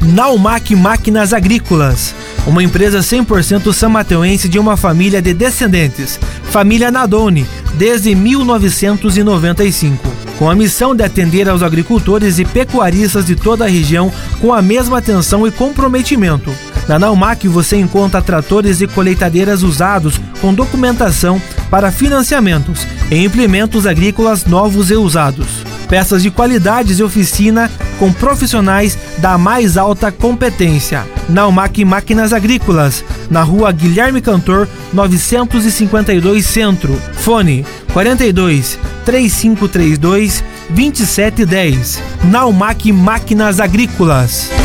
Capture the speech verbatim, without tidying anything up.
Naumac Máquinas Agrícolas, uma empresa cem por cento são-mateuense de uma família de descendentes, família Nadoni, desde mil novecentos e noventa e cinco, com a missão de atender aos agricultores e pecuaristas de toda a região com a mesma atenção e comprometimento. Na Naumac você encontra tratores e colheitadeiras usados com documentação para financiamentos e implementos agrícolas novos e usados. Peças de qualidades e oficina com profissionais da mais alta competência. Naumac Máquinas Agrícolas, na rua Guilherme Cantor, novecentos e cinquenta e dois Centro. Fone quarenta e dois, três cinco três dois, vinte e sete dez. Naumac Máquinas Agrícolas.